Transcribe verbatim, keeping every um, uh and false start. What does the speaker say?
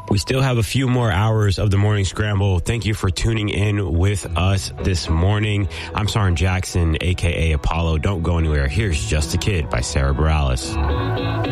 We still have a few more hours of the morning scramble. Thank you for tuning in with us this morning. I'm Sarin Jackson, a k a. Apollo. Don't go anywhere. Here's Just a Kid by Sarah Bareilles.